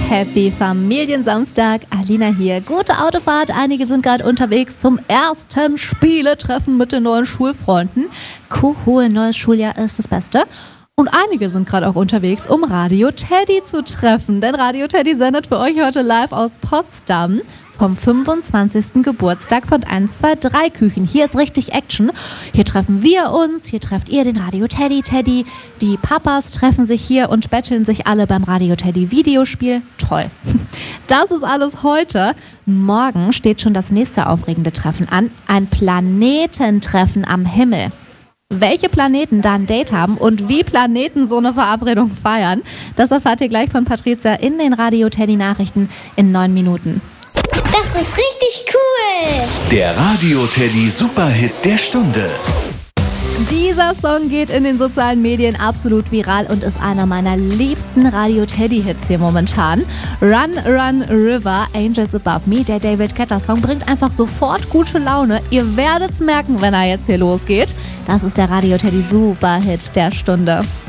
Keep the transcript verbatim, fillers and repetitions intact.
Happy Familiensamstag, Alina hier. Gute Autofahrt, einige sind gerade unterwegs zum ersten Spieletreffen mit den neuen Schulfreunden. Cool, neues Schuljahr ist das Beste. Und einige sind gerade auch unterwegs, um Radio Teddy zu treffen. Denn Radio Teddy sendet für euch heute live aus Potsdam vom fünfundzwanzigsten Geburtstag von eins zwei drei Küchen. Hier ist richtig Action. Hier treffen wir uns, hier trefft ihr den Radio Teddy Teddy. Die Papas treffen sich hier und betteln sich alle beim Radio Teddy Videospiel. Toll. Das ist alles heute. Morgen steht schon das nächste aufregende Treffen an. Ein Planetentreffen am Himmel. Welche Planeten da ein Date haben und wie Planeten so eine Verabredung feiern, das erfahrt ihr gleich von Patricia in den Radio Teddy Nachrichten in neun Minuten. Das ist richtig cool! Der Radio Teddy Superhit der Stunde. Dieser Song geht in den sozialen Medien absolut viral und ist einer meiner liebsten Radio Teddy Hits hier momentan. Run, Run, River, Angels Above Me, der David Guetta Song bringt einfach sofort gute Laune. Ihr werdet's merken, wenn er jetzt hier losgeht. Das ist der Radio Teddy Superhit der Stunde.